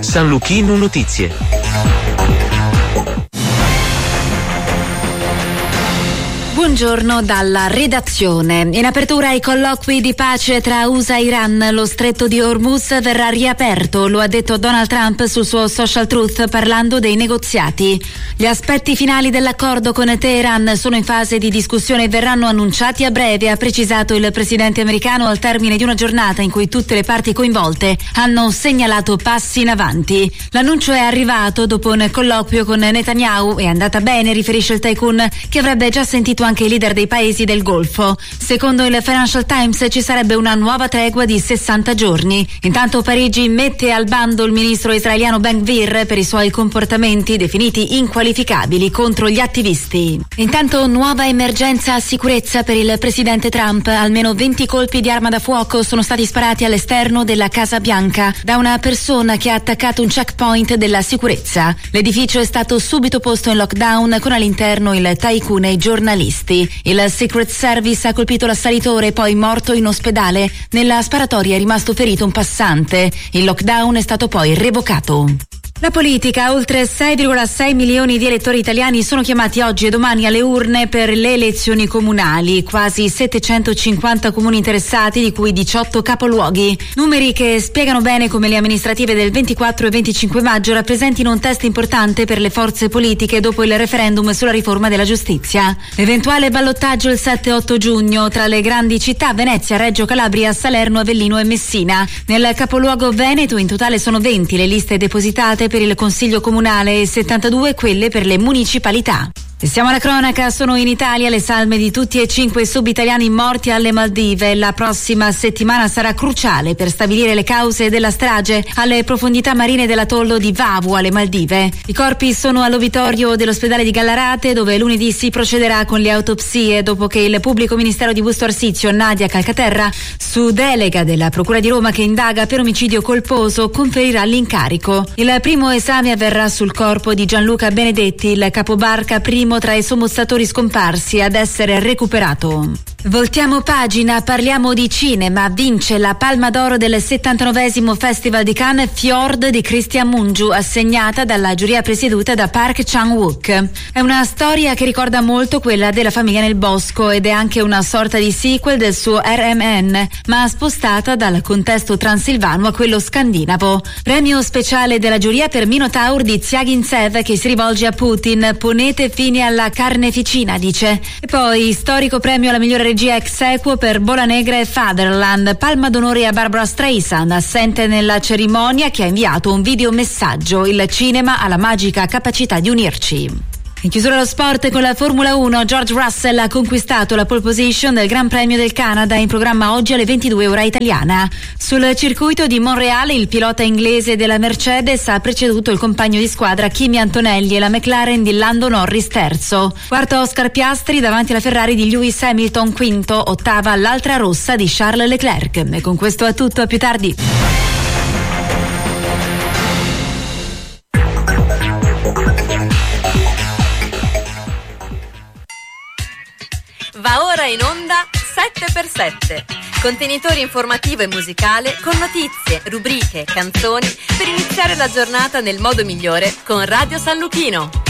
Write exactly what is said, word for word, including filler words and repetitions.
San Luchino Notizie. Buongiorno dalla redazione. In apertura ai colloqui di pace tra U S A e Iran, lo stretto di Hormuz verrà riaperto, lo ha detto Donald Trump sul suo social truth parlando dei negoziati. Gli aspetti finali dell'accordo con Teheran sono in fase di discussione e verranno annunciati a breve, ha precisato il presidente americano al termine di una giornata in cui tutte le parti coinvolte hanno segnalato passi in avanti. L'annuncio è arrivato dopo un colloquio con Netanyahu. È andata bene, riferisce il tycoon, che avrebbe già sentito anche i leader dei paesi del Golfo. Secondo il Financial Times ci sarebbe una nuova tregua di sessanta giorni. Intanto Parigi mette al bando il ministro israeliano Ben Gvir per i suoi comportamenti definiti inqualificabili contro gli attivisti. Intanto nuova emergenza sicurezza per il presidente Trump. Almeno venti colpi di arma da fuoco sono stati sparati all'esterno della Casa Bianca da una persona che ha attaccato un checkpoint della sicurezza. L'edificio è stato subito posto in lockdown con all'interno il tycoon e i giornalisti. Il Secret Service ha colpito l'assalitore, poi morto in ospedale. Nella sparatoria è rimasto ferito un passante. Il lockdown è stato poi revocato. La politica, oltre sei virgola sei milioni di elettori italiani sono chiamati oggi e domani alle urne per le elezioni comunali, quasi settecentocinquanta comuni interessati, di cui diciotto capoluoghi. Numeri che spiegano bene come le amministrative del ventiquattro e venticinque maggio rappresentino un test importante per le forze politiche dopo il referendum sulla riforma della giustizia. Eventuale ballottaggio il sette otto giugno tra le grandi città Venezia, Reggio Calabria, Salerno, Avellino e Messina. Nel capoluogo veneto in totale sono venti le liste depositate per il Consiglio Comunale e settantadue quelle per le municipalità. E siamo alla cronaca, sono in Italia le salme di tutti e cinque i sub-italiani morti alle Maldive. La prossima settimana sarà cruciale per stabilire le cause della strage alle profondità marine dell'atollo di Vavu alle Maldive. I corpi sono all'ovitorio dell'ospedale di Gallarate, dove lunedì si procederà con le autopsie dopo che il pubblico ministero di Busto Arsizio, Nadia Calcaterra, su delega della Procura di Roma che indaga per omicidio colposo, conferirà l'incarico. Il primo esame avverrà sul corpo di Gianluca Benedetti, il capobarca primo tra i sommozzatori scomparsi ad essere recuperato. Voltiamo pagina, parliamo di cinema. Vince la Palma d'Oro del settantanovesimo Festival di Cannes Fjord di Christian Mungiu, assegnata dalla giuria presieduta da Park Chan-wook. È una storia che ricorda molto quella della famiglia nel bosco ed è anche una sorta di sequel del suo R M N, ma spostata dal contesto transilvano a quello scandinavo. Premio speciale della giuria per Minotaur di Zyagintsev, che si rivolge a Putin. Ponete fine alla carneficina, dice. E poi storico premio alla migliore regia ex equo per Bola Negra e Fatherland. Palma d'onore a Barbara Streisand, assente nella cerimonia, che ha inviato un videomessaggio. Il cinema ha la magica capacità di unirci. In chiusura lo sport con la Formula uno, George Russell ha conquistato la pole position del Gran Premio del Canada, in programma oggi alle ventidue ora italiana. Sul circuito di Montreal il pilota inglese della Mercedes ha preceduto il compagno di squadra Kimi Antonelli e la McLaren di Lando Norris terzo. Quarto Oscar Piastri davanti alla Ferrari di Lewis Hamilton quinto, ottava l'altra rossa di Charles Leclerc. E con questo è tutto, a più tardi. Va ora in onda sette per sette, contenitore informativo e musicale con notizie, rubriche, canzoni per iniziare la giornata nel modo migliore con Radio San Luchino.